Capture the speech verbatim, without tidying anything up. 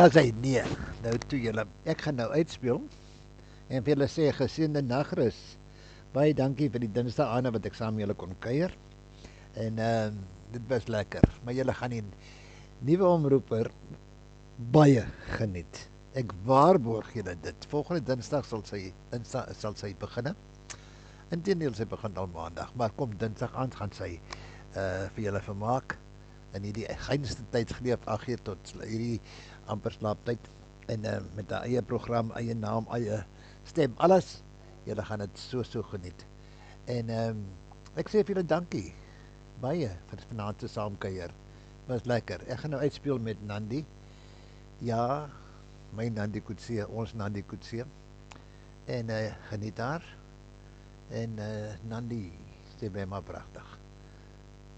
gaan sy, nee, nou toe julle, ek gaan nou uitspeel, en vir julle sê, geseënde nagrus, baie dankie vir die dinsdag aande wat ek saam met julle kon kuier, en uh, dit was lekker, maar julle gaan die nuwe omroeper baie geniet. Ek waarborg julle dit. Volgende dinsdag sal sy, dinsdag sal sy beginne. Inteendeel, sy begin al maandag, maar kom dinsdag aan gaan sy uh, vir julle vermaak in hierdie geinste tyd geleef, ag gee tot hierdie amper slaaptyd en uh, met 'n eie program, eie naam, eie stem, alles. Julle gaan dit so so geniet. En um, ek sê vir julle dankie baie vir vanaand se saamkuier. Was lekker. Ek gaan nou uitspeel met Nandi. Ja, my Nandi Coetzee, ons Nandi Coetzee. En uh, geniet daar. En uh, Nandi sê by my pragtig.